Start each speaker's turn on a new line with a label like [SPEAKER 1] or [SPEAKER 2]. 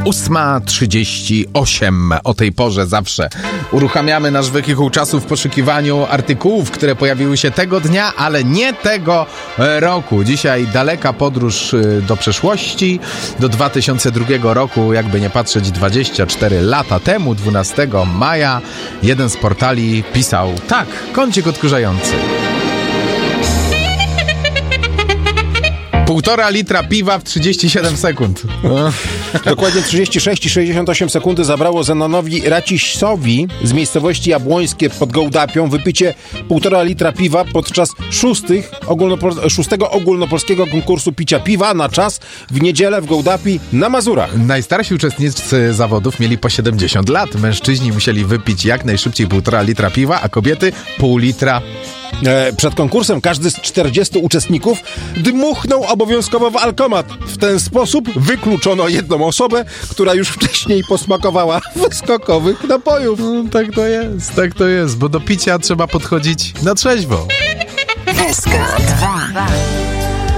[SPEAKER 1] 8:38. O tej porze zawsze uruchamiamy nasz wehikuł czasu w poszukiwaniu artykułów, które pojawiły się tego dnia, ale nie tego roku. Dzisiaj daleka podróż do przeszłości, do 2002 roku, jakby nie patrzeć 24 lata temu, 12 maja, jeden z portali pisał tak, kącik odkurzający. 1,5 litra piwa w 37 sekund.
[SPEAKER 2] Dokładnie 36,68 sekundy zabrało Zenonowi Racisowi z miejscowości Jabłońskie pod Gołdapią wypicie 1,5 litra piwa podczas szóstego ogólnopolskiego konkursu picia piwa na czas w niedzielę w Gołdapi na Mazurach.
[SPEAKER 1] Najstarsi uczestnicy zawodów mieli po 70 lat. Mężczyźni musieli wypić jak najszybciej 1,5 litra piwa, a kobiety pół litra.
[SPEAKER 2] Przed konkursem każdy z 40 uczestników dmuchnął obowiązkowo w alkomat. W ten sposób wykluczono jedną osobę, która już wcześniej posmakowała wyskokowych napojów.
[SPEAKER 1] Tak to jest, bo do picia trzeba podchodzić na trzeźwo.
[SPEAKER 3] SK 2